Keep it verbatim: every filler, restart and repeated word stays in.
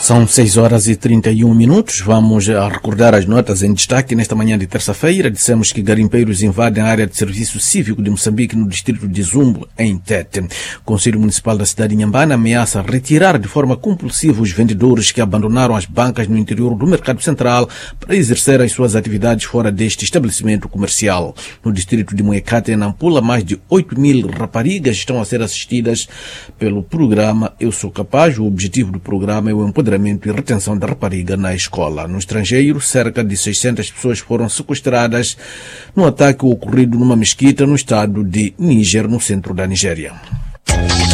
São seis horas e trinta e um minutos. Vamos a recordar as notas em destaque nesta manhã de terça-feira. Dissemos que garimpeiros invadem a área de serviço cívico de Moçambique no distrito de Zumbo, em Tete. O Conselho Municipal da cidade de Inhambane ameaça retirar de forma compulsiva os vendedores que abandonaram as bancas no interior do mercado central para exercer as suas atividades fora deste estabelecimento comercial. No distrito de Moecate, em Nampula, mais de oito mil raparigas estão a ser assistidas pelo programa Eu Sou Capaz. O objetivo do programa é o empoderamento e retenção da rapariga na escola. No estrangeiro, cerca de seiscentas pessoas foram sequestradas no ataque ocorrido numa mesquita no estado de Níger, no centro da Nigéria.